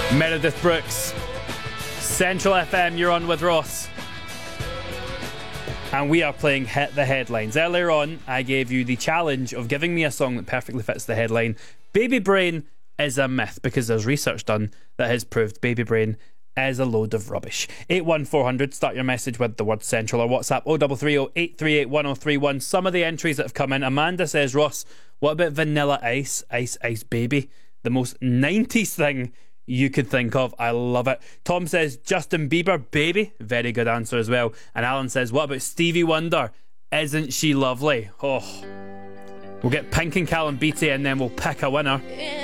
Meredith Brooks, Central FM, you're on with Ross. And we are playing Hit the Headlines. Earlier on, I gave you the challenge of giving me a song that perfectly fits the headline. Baby Brain is a myth, because there's research done that has proved Baby Brain is a load of rubbish. 81400, start your message with the word Central, or WhatsApp 0330 838 1031. Some of the entries that have come in. Amanda says, Ross, what about Vanilla Ice, Ice Ice Baby? The most 90s thing you could think of. I love it. Tom says Justin Bieber, Baby. Very good answer as well. And Alan says, what about Stevie Wonder? Isn't she lovely? Oh, we'll get Pink and Callum Beattie and then we'll pick a winner.